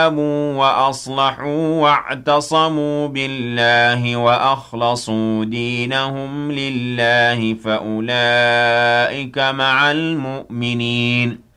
تابوا وأصلحوا واعتصموا بالله وأخلصوا دينهم لله فأولئك مع المؤمنين